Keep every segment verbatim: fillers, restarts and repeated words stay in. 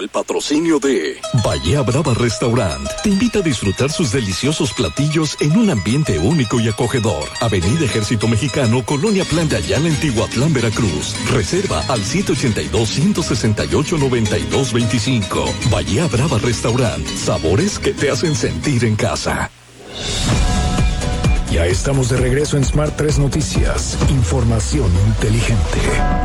patrocinio de Bahía Brava Restaurant. Te invita a disfrutar sus deliciosos platillos en un ambiente único y acogedor. Avenida Ejército Mexicano, Colonia Plan de Ayala, en Tihuatlán, Veracruz. Reserva al siete ochenta y dos, ciento sesenta y ocho, noventa y dos veinticinco. Bahía Brava Restaurant. Sabores que te hacen sentir en casa. Ya estamos de regreso en Smart tres Noticias. Información inteligente.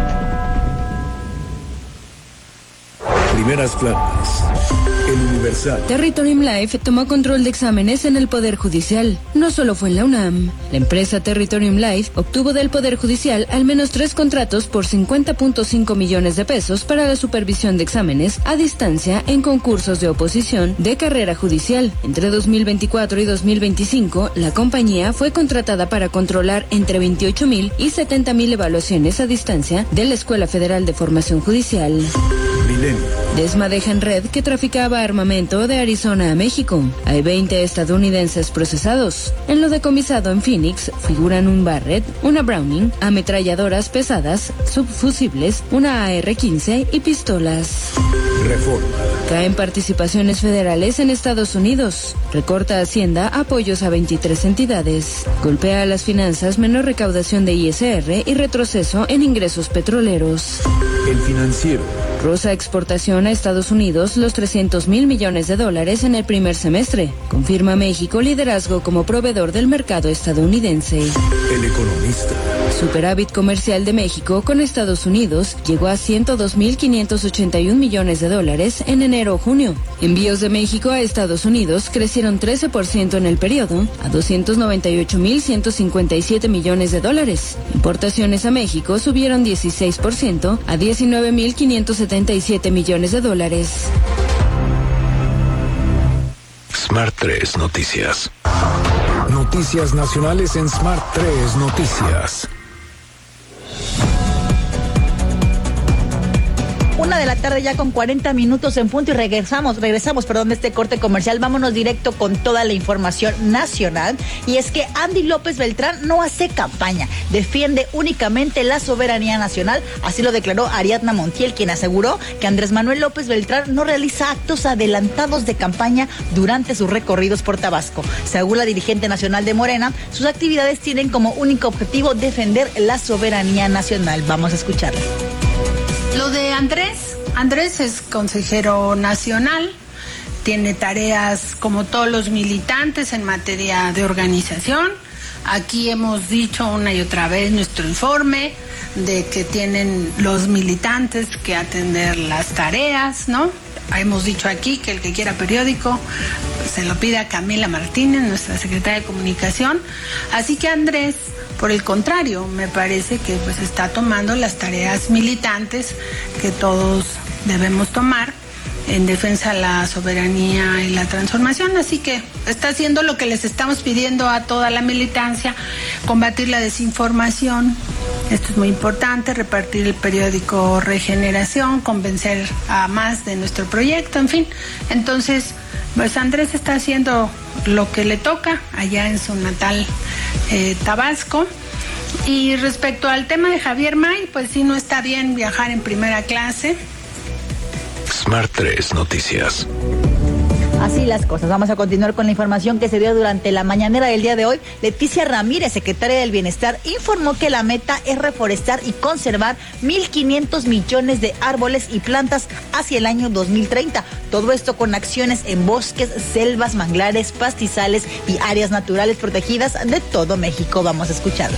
Primeras planas. El Universal. Territorium Life tomó control de exámenes en el Poder Judicial. No solo fue en la UNAM. La empresa Territorium Life obtuvo del Poder Judicial al menos tres contratos por cincuenta punto cinco millones de pesos para la supervisión de exámenes a distancia en concursos de oposición de carrera judicial. Entre dos mil veinticuatro y dos mil veinticinco, la compañía fue contratada para controlar entre veintiocho mil y setenta mil evaluaciones a distancia de la Escuela Federal de Formación Judicial. Milenio. Desma deja en red que traficaba armamento de Arizona a México. Hay veinte estadounidenses procesados. En lo decomisado en Phoenix figuran un Barrett, una Browning, ametralladoras pesadas, subfusibles, una A R quince y pistolas. Reforma. Caen participaciones federales en Estados Unidos. Recorta Hacienda apoyos a veintitrés entidades. Golpea a las finanzas, menor recaudación de I S R y retroceso en ingresos petroleros. El Financiero. Rosa exportación a Estados Unidos los trescientos mil millones de dólares en el primer semestre. Confirma México liderazgo como proveedor del mercado estadounidense. El Economista. Superávit comercial de México con Estados Unidos llegó a ciento dos mil quinientos ochenta y un millones de dólares en enero-junio. Envíos de México a Estados Unidos crecieron trece por ciento en el periodo a doscientos noventa y ocho mil ciento cincuenta y siete millones de dólares. Importaciones a México subieron dieciséis por ciento a diecinueve mil quinientos setenta y siete millones de dólares. Smart tres Noticias. Noticias nacionales en Smart tres Noticias. Una de la tarde ya con cuarenta minutos en punto y regresamos, regresamos, perdón, de este corte comercial. Vámonos directo con toda la información nacional. Y es que Andy López Beltrán no hace campaña, defiende únicamente la soberanía nacional. Así lo declaró Ariadna Montiel, quien aseguró que Andrés Manuel López Beltrán no realiza actos adelantados de campaña durante sus recorridos por Tabasco. Según la dirigente nacional de Morena, sus actividades tienen como único objetivo defender la soberanía nacional. Vamos a escucharla. Lo de Andrés, Andrés es consejero nacional, tiene tareas como todos los militantes en materia de organización. Aquí hemos dicho una y otra vez nuestro informe de que tienen los militantes que atender las tareas, ¿no? Hemos dicho aquí que el que quiera periódico se lo pide a Camila Martínez, nuestra secretaria de Comunicación. Así que Andrés, por el contrario, me parece que pues está tomando las tareas militantes que todos debemos tomar en defensa de la soberanía y la transformación. Así que está haciendo lo que les estamos pidiendo a toda la militancia: combatir la desinformación. Esto es muy importante, repartir el periódico Regeneración, convencer a más de nuestro proyecto, en fin. Entonces, pues Andrés está haciendo lo que le toca allá en su natal eh, Tabasco. Y respecto al tema de Javier May, pues sí, no está bien viajar en primera clase. Smart tres Noticias. Así las cosas. Vamos a continuar con la información que se dio durante la mañanera del día de hoy. Leticia Ramírez, secretaria del Bienestar, informó que la meta es reforestar y conservar mil quinientos millones de árboles y plantas hacia el año dos mil treinta. Todo esto con acciones en bosques, selvas, manglares, pastizales y áreas naturales protegidas de todo México. Vamos a escucharla.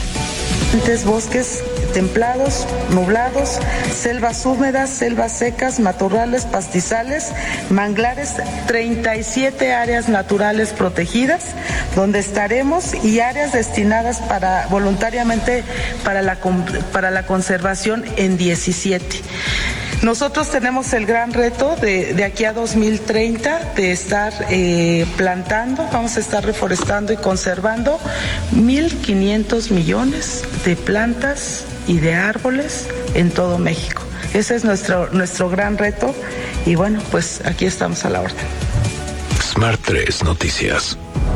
Bosques templados, nublados, selvas húmedas, selvas secas, matorrales, pastizales, manglares, treinta y siete áreas naturales protegidas, donde estaremos, y áreas destinadas para voluntariamente para la, para la conservación en diecisiete. Nosotros tenemos el gran reto de, de aquí a dos mil treinta de estar eh, plantando, vamos a estar reforestando y conservando mil quinientos millones de plantas y de árboles en todo México. Ese es nuestro, nuestro gran reto y bueno, pues aquí estamos a la orden. Smart tres Noticias.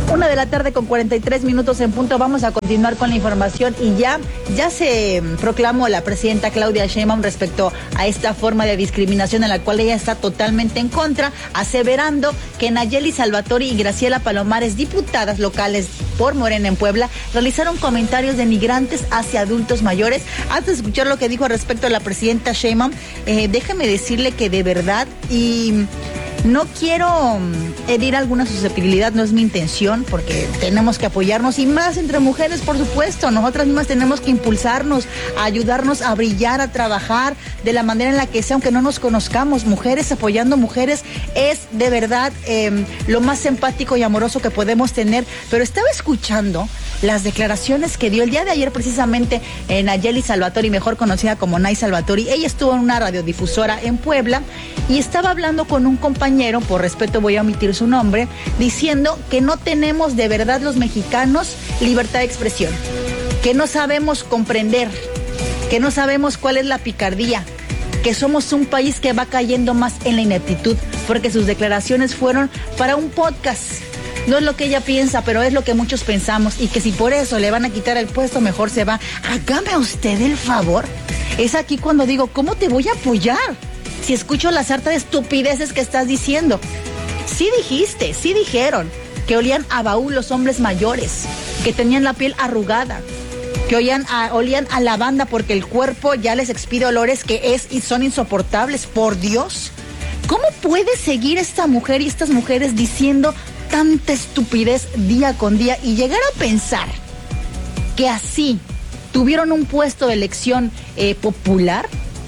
Una de la tarde con cuarenta y tres minutos en punto. Vamos a continuar con la información y ya, ya se proclamó la presidenta Claudia Sheinbaum respecto a esta forma de discriminación en la cual ella está totalmente en contra, aseverando que Nayeli Salvatori y Graciela Palomares, diputadas locales por Morena en Puebla, realizaron comentarios denigrantes hacia adultos mayores. Antes de escuchar lo que dijo respecto a la presidenta Sheinbaum, eh, déjeme decirle que de verdad, y no quiero herir alguna susceptibilidad, no es mi intención, porque tenemos que apoyarnos, y más entre mujeres, por supuesto. Nosotras mismas tenemos que impulsarnos, a ayudarnos a brillar, a trabajar de la manera en la que sea, aunque no nos conozcamos. Mujeres apoyando mujeres es de verdad eh, lo más empático y amoroso que podemos tener. Pero estaba escuchando las declaraciones que dio el día de ayer precisamente eh, Nayeli Salvatori, mejor conocida como Nay Salvatori. Ella estuvo en una radiodifusora en Puebla y estaba hablando con un compañero, por respeto voy a omitir su nombre, diciendo que no tenemos de verdad los mexicanos libertad de expresión, que no sabemos comprender, que no sabemos cuál es la picardía, que somos un país que va cayendo más en la ineptitud, porque sus declaraciones fueron para un podcast. No es lo que ella piensa, pero es lo que muchos pensamos, y que si por eso le van a quitar el puesto, mejor se va. Hágame usted el favor. Es aquí cuando digo, ¿cómo te voy a apoyar si escucho la sarta de estupideces que estás diciendo? Sí dijiste, sí dijeron que olían a baúl los hombres mayores, que tenían la piel arrugada, que olían a, olían a lavanda porque el cuerpo ya les expide olores que es y son insoportables. Por Dios, ¿cómo puede seguir esta mujer y estas mujeres diciendo tanta estupidez día con día y llegar a pensar que así tuvieron un puesto de elección eh, popular?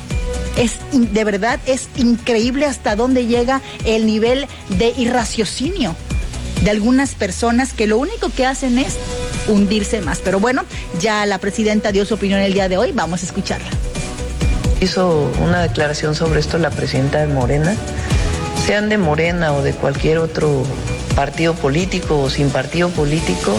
Es de verdad, es increíble hasta dónde llega el nivel de irraciocinio de algunas personas que lo único que hacen es hundirse más. Pero bueno, ya la presidenta dio su opinión el día de hoy, vamos a escucharla. Hizo una declaración sobre esto la presidenta de Morena. Sean de Morena o de cualquier otro partido político o sin partido político,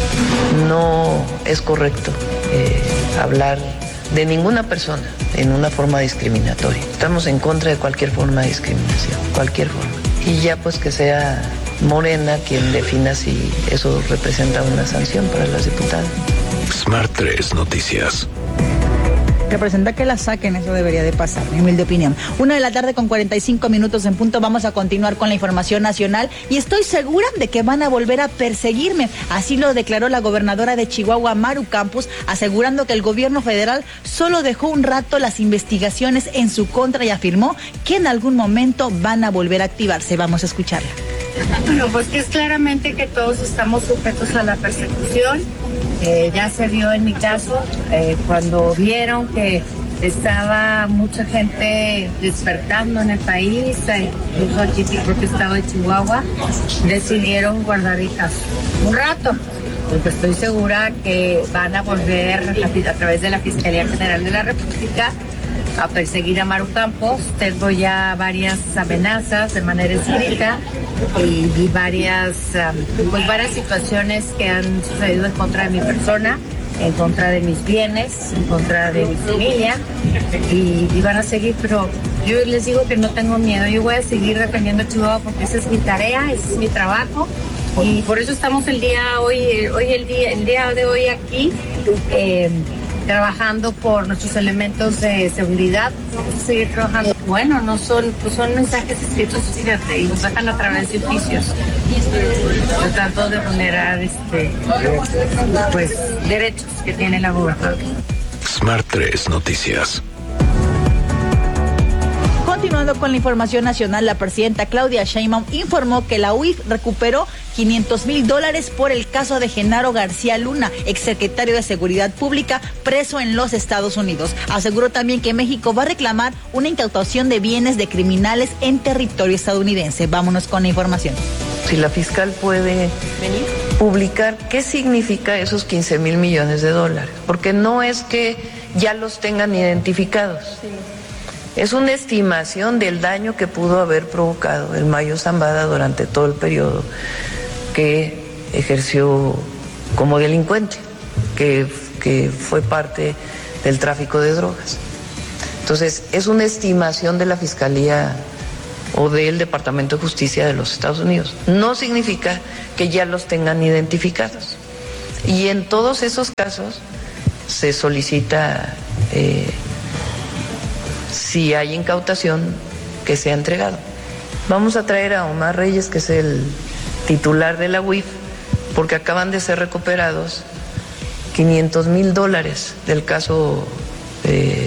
no es correcto eh, hablar de ninguna persona en una forma discriminatoria. Estamos en contra de cualquier forma de discriminación, cualquier forma. Y ya pues que sea Morena quien defina si eso representa una sanción para las diputadas. Smart tres Noticias. Representa que la saquen, eso debería de pasar, mi humilde opinión. Una de la tarde con cuarenta y cinco minutos en punto. Vamos a continuar con la información nacional y estoy segura de que van a volver a perseguirme. Así lo declaró la gobernadora de Chihuahua, Maru Campos, asegurando que el gobierno federal solo dejó un rato las investigaciones en su contra y afirmó que en algún momento van a volver a activarse. Vamos a escucharla. Bueno, pues que es claramente que todos estamos sujetos a la persecución. Eh, ya se vio en mi caso, eh, cuando vieron que estaba mucha gente despertando en el país, eh, incluso aquí en el propio estado de Chihuahua, decidieron guardar el caso un rato, porque estoy segura que van a volver a, a través de la Fiscalía General de la República a perseguir a Maru Campos. Tengo ya varias amenazas de manera escrita y, y varias, um, pues varias situaciones que han sucedido en contra de mi persona, en contra de mis bienes, en contra de mi familia, y, y van a seguir, pero yo les digo que no tengo miedo. Yo voy a seguir defendiendo a Chihuahua porque esa es mi tarea, ese es mi trabajo, y por eso estamos el día hoy, hoy el día, el día de hoy aquí, eh, trabajando por nuestros elementos de seguridad. Vamos a seguir trabajando. Bueno, no son, pues son mensajes escritos, fíjate, y nos sacan a través de oficios, tratando de vulnerar este, pues, derechos que tiene la gobernadora. Smart tres Noticias. Continuando con la información nacional, la presidenta Claudia Sheinbaum informó que la U I F recuperó quinientos mil dólares por el caso de Genaro García Luna, exsecretario de Seguridad Pública, preso en los Estados Unidos. Aseguró también que México va a reclamar una incautación de bienes de criminales en territorio estadounidense. Vámonos con la información. Si la fiscal puede venir publicar qué significa esos quince mil millones de dólares, porque no es que ya los tengan identificados. Sí. Es una estimación del daño que pudo haber provocado el Mayo Zambada durante todo el periodo que ejerció como delincuente, que, que fue parte del tráfico de drogas. Entonces, es una estimación de la Fiscalía o del Departamento de Justicia de los Estados Unidos. No significa que ya los tengan identificados. Y en todos esos casos se solicita, eh, si hay incautación, que sea entregado. Vamos a traer a Omar Reyes, que es el titular de la U I F, porque acaban de ser recuperados quinientos mil dólares del caso eh,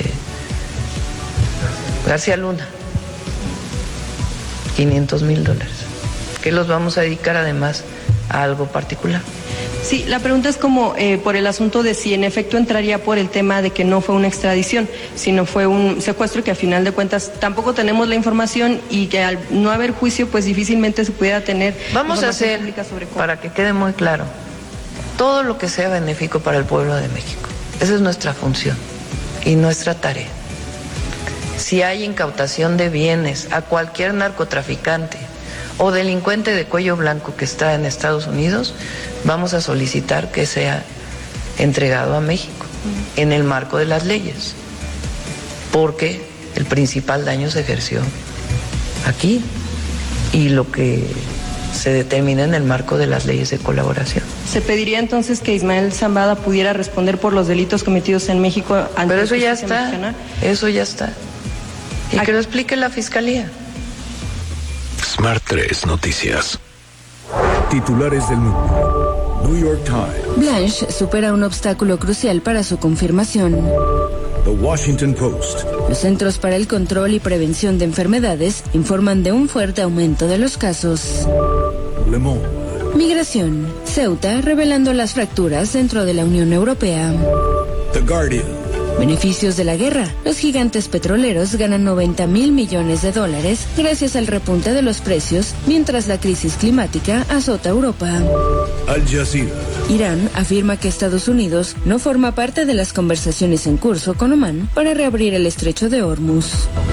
García Luna. quinientos mil dólares, que los vamos a dedicar además a algo particular. Sí, la pregunta es como eh, por el asunto de si en efecto entraría por el tema de que no fue una extradición, sino fue un secuestro, que a final de cuentas tampoco tenemos la información y que al no haber juicio pues difícilmente se pudiera tener. Vamos a hacer, sobre para que quede muy claro, todo lo que sea benéfico para el pueblo de México. Esa es nuestra función y nuestra tarea. Si hay incautación de bienes a cualquier narcotraficante o delincuente de cuello blanco que está en Estados Unidos, vamos a solicitar que sea entregado a México en el marco de las leyes, porque el principal daño se ejerció aquí y lo que se determina en el marco de las leyes de colaboración. ¿Se pediría entonces que Ismael Zambada pudiera responder por los delitos cometidos en México ante Pero eso la ya justicia está, mexicana? Eso ya está. Y que lo explique la Fiscalía. Smart tres Noticias. Titulares del mundo. New York Times. Blanche supera un obstáculo crucial para su confirmación. The Washington Post. Los Centros para el Control y Prevención de Enfermedades informan de un fuerte aumento de los casos. Le Monde. Migración. Ceuta revelando las fracturas dentro de la Unión Europea. The Guardian. Beneficios de la guerra. Los gigantes petroleros ganan noventa mil millones de dólares gracias al repunte de los precios, mientras la crisis climática azota Europa. Al Jazeera. Irán afirma que Estados Unidos no forma parte de las conversaciones en curso con Omán para reabrir el estrecho de Hormuz.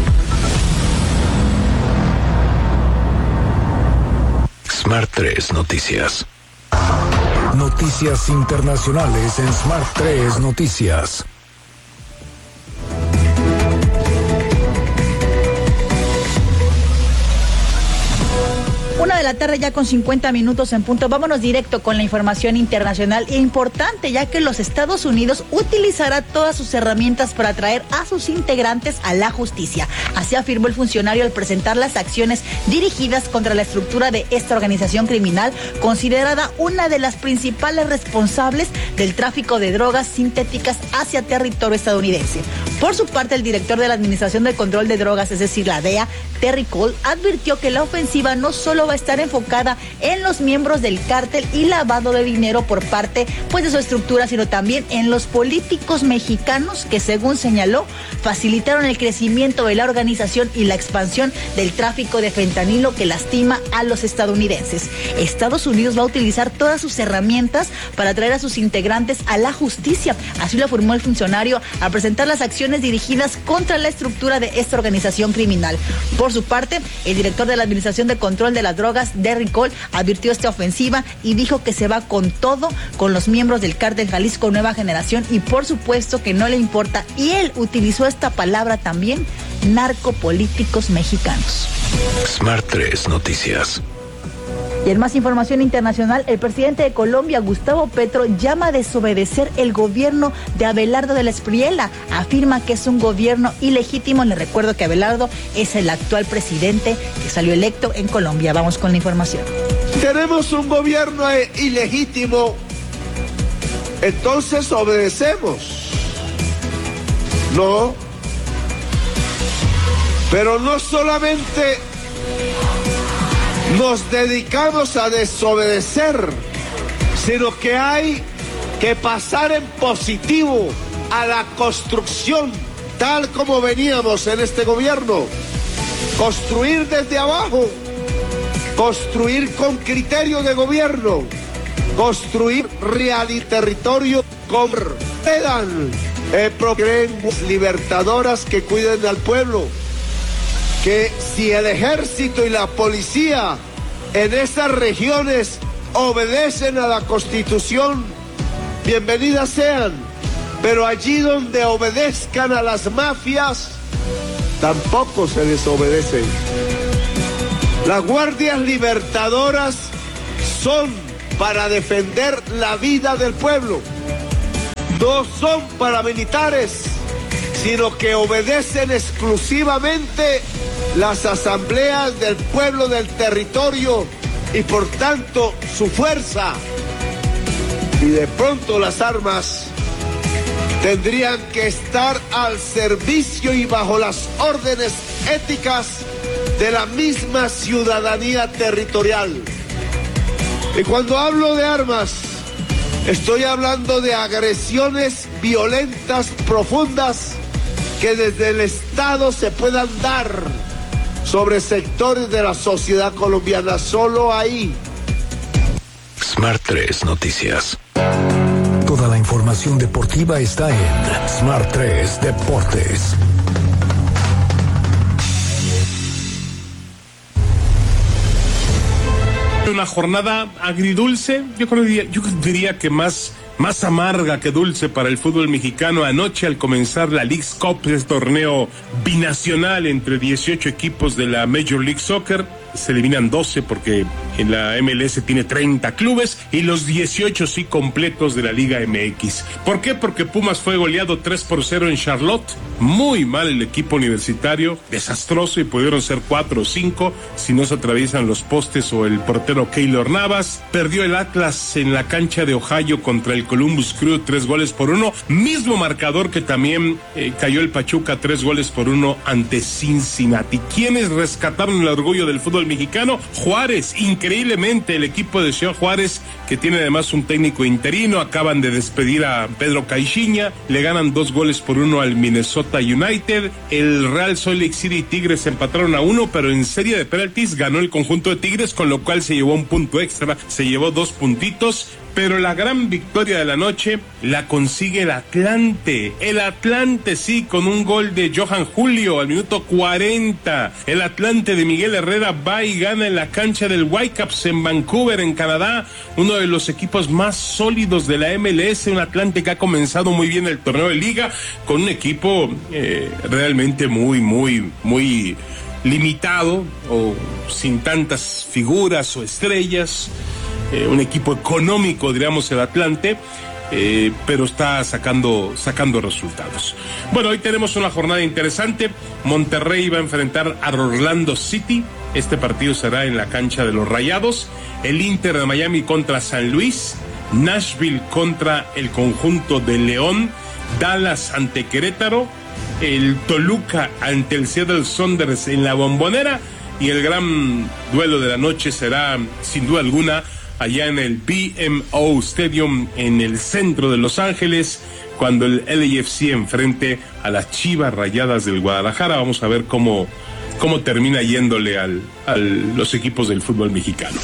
Smart tres Noticias. Noticias internacionales en Smart tres Noticias. Una de la tarde ya con cincuenta minutos en punto. Vámonos directo con la información internacional e importante, ya que los Estados Unidos utilizará todas sus herramientas para atraer a sus integrantes a la justicia. Así afirmó el funcionario al presentar las acciones dirigidas contra la estructura de esta organización criminal, considerada una de las principales responsables del tráfico de drogas sintéticas hacia territorio estadounidense. Por su parte, el director de la Administración de Control de Drogas, es decir, la D E A, Terry Cole, advirtió que la ofensiva no solo va a estar enfocada en los miembros del cártel y lavado de dinero por parte pues de su estructura, sino también en los políticos mexicanos que, según señaló, facilitaron el crecimiento de la organización y la expansión del tráfico de fentanilo que lastima a los estadounidenses. Estados Unidos va a utilizar todas sus herramientas para traer a sus integrantes a la justicia, así lo afirmó el funcionario al presentar las acciones dirigidas contra la estructura de esta organización criminal. Por su parte, el director de la Administración de Control de las Drogas, Terry Cole, advirtió esta ofensiva y dijo que se va con todo con los miembros del Cártel Jalisco Nueva Generación y por supuesto que no le importa, y él utilizó esta palabra también, narcopolíticos mexicanos. Smart tres Noticias. Y en más información internacional, el presidente de Colombia, Gustavo Petro, llama a desobedecer el gobierno de Abelardo de la Espriella. Afirma que es un gobierno ilegítimo. Le recuerdo que Abelardo es el actual presidente que salió electo en Colombia. Vamos con la información. Tenemos un gobierno ilegítimo, entonces obedecemos. No, pero no solamente nos dedicamos a desobedecer, sino que hay que pasar en positivo a la construcción, tal como veníamos en este gobierno. Construir desde abajo, construir con criterio de gobierno, construir real y territorio con puedan eh, libertadoras que cuiden al pueblo. Que si el ejército y la policía en esas regiones obedecen a la Constitución, bienvenidas sean, pero allí donde obedezcan a las mafias, tampoco se les obedece. Las guardias libertadoras son para defender la vida del pueblo. No son paramilitares, sino que obedecen exclusivamente las asambleas del pueblo del territorio y por tanto su fuerza. Y de pronto las armas tendrían que estar al servicio y bajo las órdenes éticas de la misma ciudadanía territorial. Y cuando hablo de armas, estoy hablando de agresiones violentas profundas que desde el Estado se puedan dar sobre sectores de la sociedad colombiana. Solo ahí. Smart tres Noticias. Toda la información deportiva está en Smart tres Deportes. Una jornada agridulce, yo creo yo diría que más, más amarga que dulce para el fútbol mexicano. Anoche, al comenzar la Leagues Cup, este torneo binacional entre dieciocho equipos de la Major League Soccer, se eliminan doce porque en la M L S tiene treinta clubes y los dieciocho sí completos de la Liga M X. ¿Por qué? Porque Pumas fue goleado tres por cero en Charlotte. Muy mal el equipo universitario, desastroso, y pudieron ser cuatro o cinco si no se atraviesan los postes o el portero Keylor Navas. Perdió el Atlas en la cancha de Ohio contra el Columbus Crew, tres goles por uno. Mismo marcador que también eh, cayó el Pachuca, tres goles por uno ante Cincinnati. ¿Quiénes rescataron el orgullo del fútbol mexicano? Juárez. Increíblemente, el equipo de Ciudad Juárez, que tiene además un técnico interino, acaban de despedir a Pedro Caixinha, le ganan dos goles por uno al Minnesota United. El Real Salt Lake City y Tigres empataron a uno, pero en serie de penaltis ganó el conjunto de Tigres, con lo cual se llevó un punto extra, se llevó dos puntitos. Pero la gran victoria de la noche la consigue el Atlante. El Atlante, sí, con un gol de Johan Julio al minuto cuarenta. El Atlante de Miguel Herrera va y gana en la cancha del Whitecaps en Vancouver, en Canadá. Uno de los equipos más sólidos de la M L S. Un Atlante que ha comenzado muy bien el torneo de liga, con un equipo eh, realmente muy, muy, muy limitado, o sin tantas figuras o estrellas. Eh, un equipo económico, diríamos, el Atlante, eh, pero está sacando, sacando resultados. Bueno, hoy tenemos una jornada interesante. Monterrey va a enfrentar a Orlando City. Este partido será en la cancha de los Rayados. El Inter de Miami contra San Luis. Nashville contra el conjunto de León. Dallas ante Querétaro. El Toluca ante el Seattle Sounders en la Bombonera. Y el gran duelo de la noche será, sin duda alguna, allá en el B M O Stadium en el centro de Los Ángeles, cuando el L A F C enfrente a las Chivas Rayadas del Guadalajara. Vamos a ver cómo, cómo termina yéndole al, al los equipos del fútbol mexicano.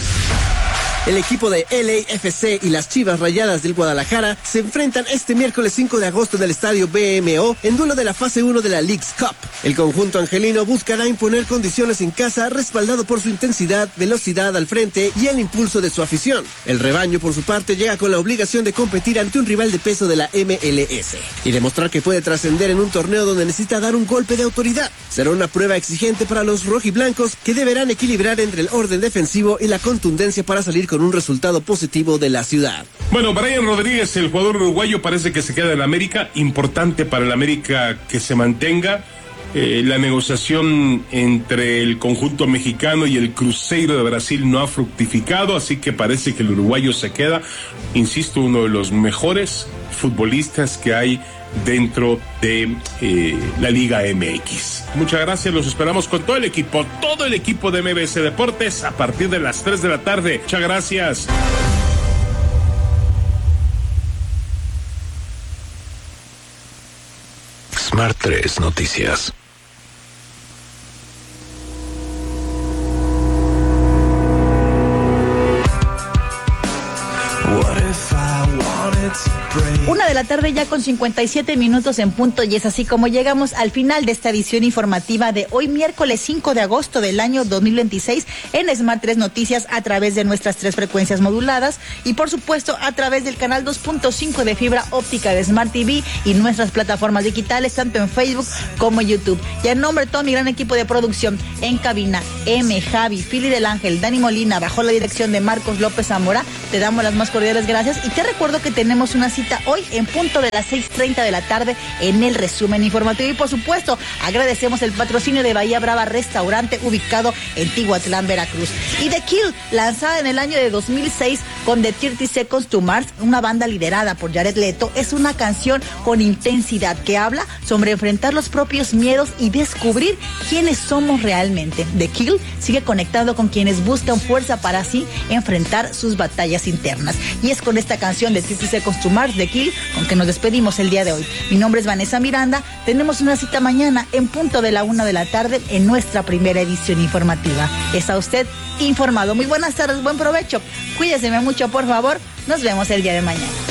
El equipo de L A F C y las Chivas Rayadas del Guadalajara se enfrentan este miércoles cinco de agosto en el estadio B M O en duelo de la fase uno de la Leagues Cup. El conjunto angelino buscará imponer condiciones en casa, respaldado por su intensidad, velocidad al frente y el impulso de su afición. El rebaño, por su parte, llega con la obligación de competir ante un rival de peso de la M L S y demostrar que puede trascender en un torneo donde necesita dar un golpe de autoridad. Será una prueba exigente para los rojiblancos, que deberán equilibrar entre el orden defensivo y la contundencia para salir con un resultado positivo de la ciudad. Bueno, Brian Rodríguez, el jugador uruguayo, parece que se queda en América. Importante para el América que se mantenga. Eh, la negociación entre el conjunto mexicano y el Cruzeiro de Brasil no ha fructificado, así que parece que el uruguayo se queda. Insisto, uno de los mejores futbolistas que hay dentro de eh, la Liga M X. Muchas gracias, los esperamos con todo el equipo, todo el equipo de M B S Deportes a partir de las tres de la tarde. Muchas gracias. Smart tres Noticias. Una de la tarde ya con cincuenta y siete minutos en punto, y es así como llegamos al final de esta edición informativa de hoy miércoles cinco de agosto del año dos mil veintiséis en Smart tres Noticias, a través de nuestras tres frecuencias moduladas y por supuesto a través del canal dos punto cinco de fibra óptica de Smart T V y nuestras plataformas digitales tanto en Facebook como en YouTube. Y en nombre de todo mi gran equipo de producción en cabina, M, Javi, Fili del Ángel, Dani Molina, bajo la dirección de Marcos López Zamora, te damos las más cordiales gracias y te recuerdo que tenemos una cita hoy en punto de las seis treinta de la tarde en el resumen informativo. Y por supuesto, agradecemos el patrocinio de Bahía Brava Restaurante, ubicado en Tihuatlán, Veracruz. Y The Kill, lanzada en el año de dos mil seis con The thirty Seconds to Mars, una banda liderada por Jared Leto, es una canción con intensidad que habla sobre enfrentar los propios miedos y descubrir quiénes somos realmente. The Kill sigue conectado con quienes buscan fuerza para así enfrentar sus batallas internas. Y es con esta canción de thirty Seconds to Mars, The Kill, con que nos despedimos el día de hoy. Mi nombre es Vanessa Miranda. Tenemos una cita mañana en punto de la una de la tarde en nuestra primera edición informativa. Está usted informado. Muy buenas tardes, buen provecho. Cuídese mucho, por favor. Nos vemos el día de mañana.